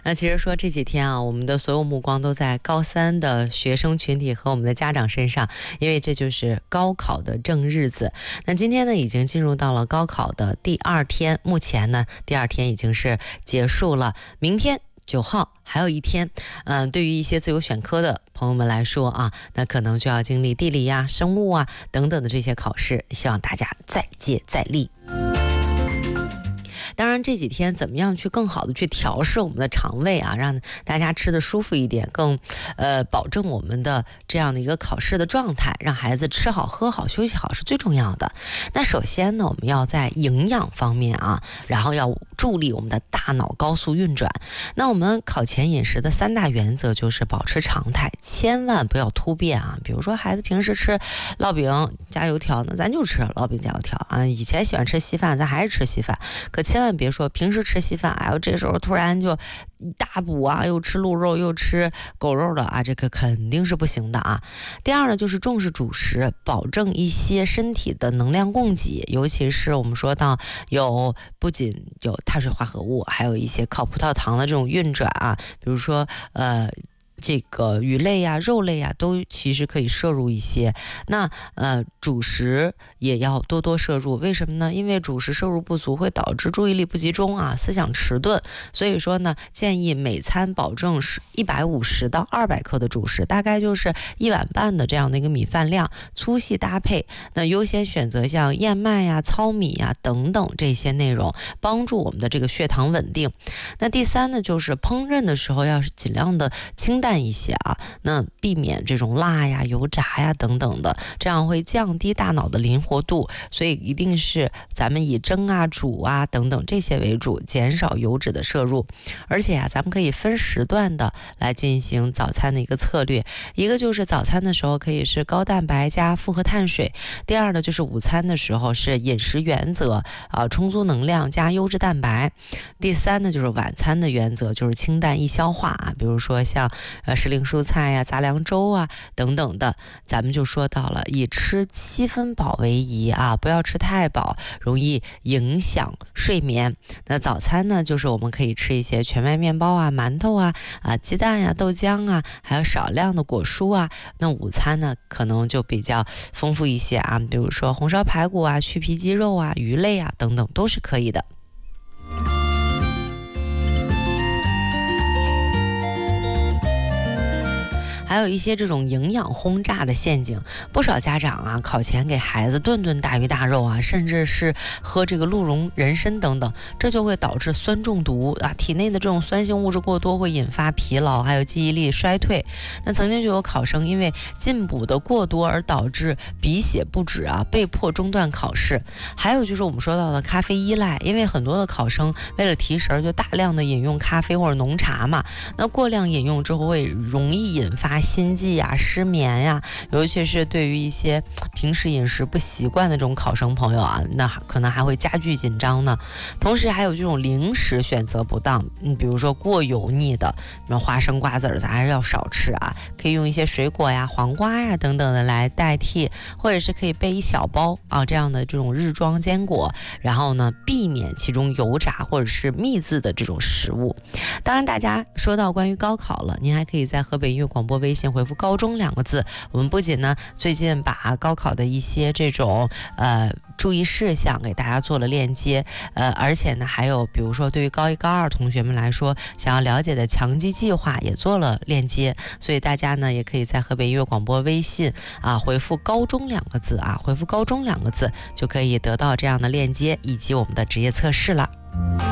那其实说这几天啊，我们的所有目光都在高三的学生群体和我们的家长身上，因为这就是高考的正日子。那今天呢，已经进入到了高考的第2天，目前呢，第2天已经是结束了，明天9号还有1天。对于一些自由选科的朋友们来说啊，那可能就要经历地理呀、生物啊等等的这些考试，希望大家再接再厉。当然这几天怎么样去更好的去调试我们的肠胃啊，让大家吃的舒服一点，更保证我们的这样的一个考试的状态，让孩子吃好喝好休息好是最重要的。那首先呢，我们要在营养方面啊，然后要助力我们的大脑高速运转。那我们考前饮食的3大原则就是保持常态，千万不要突变啊。比如说孩子平时吃烙饼加油条，那咱就吃烙饼加油条啊。以前喜欢吃稀饭，咱还是吃稀饭。可千万别说平时吃稀饭，哎呦这时候突然就大补啊，又吃鹿肉又吃狗肉的啊，这个肯定是不行的啊。第二呢，就是重视主食，保证一些身体的能量供给，尤其是我们说到不仅有碳水化合物，还有一些靠葡萄糖的这种运转啊，比如说这个鱼类呀、肉类呀，都其实可以摄入一些。那主食也要多多摄入，为什么呢？因为主食摄入不足会导致注意力不集中啊，思想迟钝。所以说呢，建议每餐保证是150到200克的主食，大概就是1碗半的这样的一个米饭量，粗细搭配。那优先选择像燕麦呀、糙米呀等等这些内容，帮助我们的这个血糖稳定。那第三呢，就是烹饪的时候要是尽量的清淡一些啊，那避免这种辣呀、油炸呀等等的，这样会降低大脑的灵活度。所以一定是咱们以蒸啊、煮啊等等这些为主，减少油脂的摄入。而且啊，咱们可以分时段的来进行早餐的一个策略。一个就是早餐的时候可以是高蛋白加复合碳水，第二呢就是午餐的时候是饮食原则充足能量加优质蛋白，第三呢就是晚餐的原则，就是清淡易消化啊，比如说像时令蔬菜呀、杂粮粥啊等等的。咱们就说到了以吃7分饱为宜啊，不要吃太饱，容易影响睡眠。那早餐呢，就是我们可以吃一些全麦面包啊、馒头啊、鸡蛋呀、豆浆啊，还有少量的果蔬啊。那午餐呢，可能就比较丰富一些啊，比如说红烧排骨啊、去皮鸡肉啊、鱼类啊等等都是可以的。还有一些这种营养轰炸的陷阱，不少家长啊考前给孩子顿顿大鱼大肉啊，甚至是喝这个鹿茸人参等等，这就会导致酸中毒啊，体内的这种酸性物质过多会引发疲劳，还有记忆力衰退。那曾经就有考生因为进补的过多而导致鼻血不止啊，被迫中断考试。还有就是我们说到的咖啡依赖，因为很多的考生为了提神就大量的饮用咖啡或者浓茶嘛，那过量饮用之后会容易引发心悸呀、失眠呀，尤其是对于一些平时饮食不习惯的这种考生朋友啊，那可能还会加剧紧张呢。同时还有这种零食选择不当，比如说过油腻的，什么花生、瓜子儿，咱还是要少吃啊。可以用一些水果呀、黄瓜呀等等的来代替，或者是可以备一小包啊这样的这种日装坚果，然后呢避免其中油炸或者是蜜渍的这种食物。当然，大家说到关于高考了，您还可以在河北音乐广播微信回复高中2个字。我们不仅呢最近把高考的一些这种注意事项给大家做了链接，而且呢还有比如说对于高1高2同学们来说想要了解的强基计划也做了链接，所以大家呢也可以在河北音乐广播微信回复高中2个字回复高中2个字就可以得到这样的链接以及我们的职业测试了。